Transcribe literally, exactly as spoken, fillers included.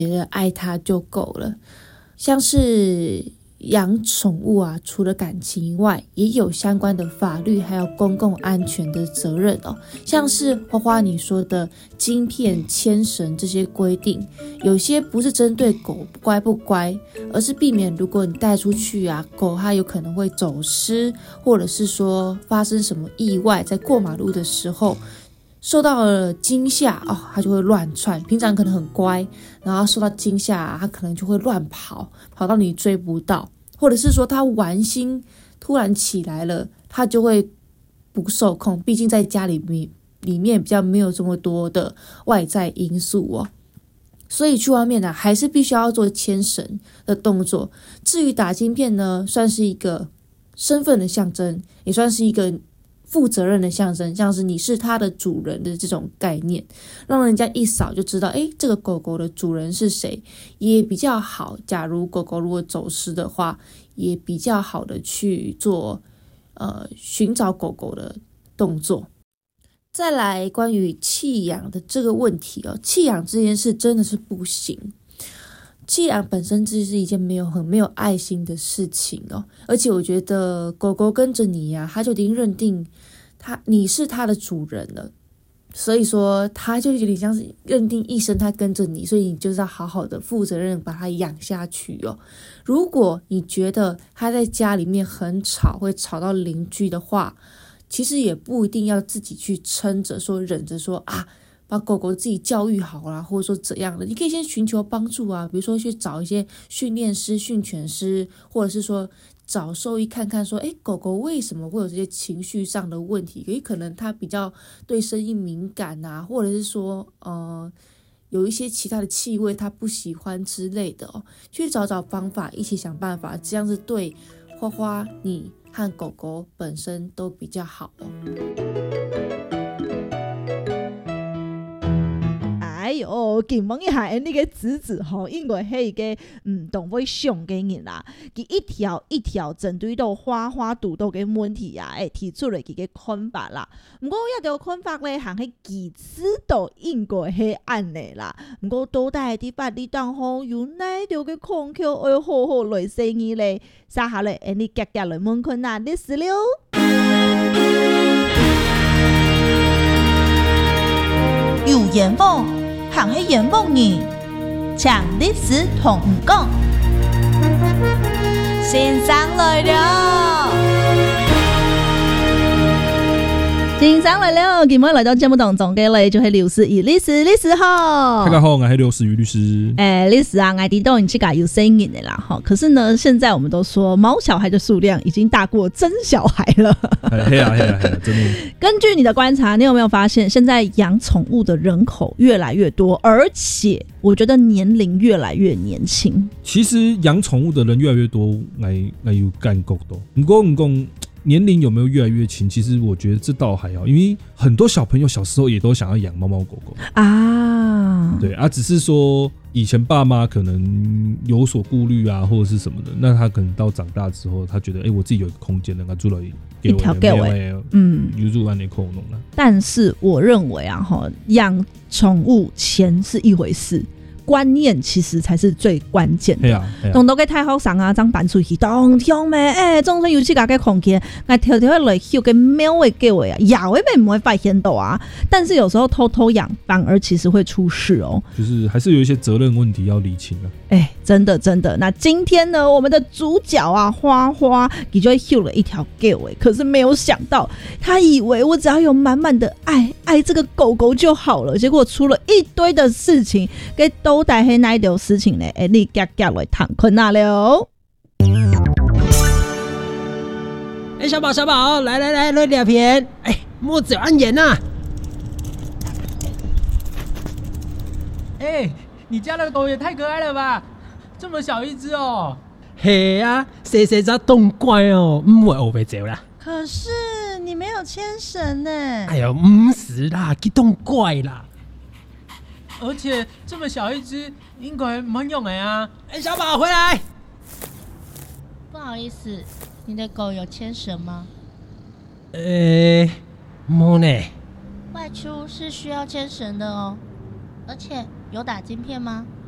觉得爱它就够了。像是养宠物啊，除了感情以外，也有相关的法律还有公共安全的责任哦。像是花花你说的晶片、牵绳这些规定，有些不是针对狗乖不乖，而是避免如果你带出去啊，狗它有可能会走失，或者是说发生什么意外，在过马路的时候受到了惊吓哦，它就会乱窜。平常可能很乖，然后受到惊吓啊，它可能就会乱跑，跑到你追不到，或者是说它玩心突然起来了，它就会不受控。毕竟在家里面里面比较没有这么多的外在因素哦，所以去外面呢、啊，还是必须要做牵绳的动作。至于打晶片呢，算是一个身份的象征，也算是一个负责任的象征，像是你是它的主人的这种概念，让人家一扫就知道，诶，这个狗狗的主人是谁，也比较好。假如狗狗如果走失的话，也比较好的去做呃寻找狗狗的动作。再来关于弃养的这个问题哦，弃养这件事真的是不行。弃养本身就是一件没有很没有爱心的事情哦，而且我觉得狗狗跟着你呀、啊，它就已经认定它你是它的主人了，所以说它就有点像是认定一生它跟着你，所以你就是要好好的负责任把它养下去哦。如果你觉得它在家里面很吵，会吵到邻居的话，其实也不一定要自己去撑着说忍着说啊。把狗狗自己教育好啦，或者说怎样的，你可以先寻求帮助啊，比如说去找一些训练师、训犬师，或者是说找兽医看看说，诶，狗狗为什么会有这些情绪上的问题？也可能它比较对声音敏感啊，或者是说，呃，有一些其他的气味它不喜欢之类的哦，去找找方法，一起想办法，这样子对花花你和狗狗本身都比较好哦。 哎呦，警问一下，那个侄子吼，因为迄个嗯动物上给你啦，佢一条一条针对到花花肚肚嘅问题啊，诶提出嚟佢嘅看法啦。不過一條看法咧，行喺佢知道應該係安尼啦。不過到底啲法律當中有哪條嘅空隙要好好來審議咧？稍下咧，誒你夾夾來問困難啲事了。 有言夢，行喺言夢呢，講歷史同唔講，先生來了。 先生來了，今日來到節目當中嘅咧就係劉思怡律師，律師好。 大家好，我係劉思怡律師。 哎，律師啊，我哋都已經有聲音的啦，哈。可是呢，現在我們都說毛小孩的數量已經大過真小孩了。 嘿啊嘿啊嘿啊，真的。 根據你的觀察，你有沒有發現，現在養寵物的人口越來越多，而且我覺得年齡越來越年輕。 其實養寵物的人越來越多，我我有感覺到。不過不過年齡有沒有越來越輕？其實我覺得這倒還好，因為很多小朋友小時候也都想要養貓貓狗狗啊。對啊，只是說以前爸媽可能有所顧慮啊，或者是什麼的，那他可能到長大之後，他覺得哎、欸，我自己有一個空間，能夠住了一條給我，嗯， 有住完的口弄了。 但是我認為啊，哈，養寵物錢是一回事。觀念其實才是最關鍵的。當到嘅太學生啊，將搬出去當聽咩？誒，總算有自家嘅空間，我條條來養嘅貓嘅叫啊，養嘅咪唔會發現到啊。但是有時候偷偷養，反而其實會出事哦。 就是還是有一些責任問題要釐清啊。 哎，真的真的。那今天呢，我們的主角啊，花花，你就養了一條狗哎，可是沒有想到，他以為我只要有滿滿的愛，愛這個狗狗就好了，結果出了一堆的事情，給都帶黑那一條事情呢，哎，你夾夾來談困難了。 哎，小寶小寶，來來來，來兩片，哎，墨子有按眼吶。 哎。你家的狗也太可愛了吧！這麼小一隻哦。 嘿啊，細細隻凍怪哦，唔會後悔走啦。 可是你沒有牽繩呢。 哎呦，唔是啦，佢凍怪啦。 而且這麼小一隻，應該蠻用的啊。 哎，小寶回來。 不好意思，你的狗有牽繩嗎？ 呃，冇呢。 外出是需要牽繩的哦，而且有打晶片嗎？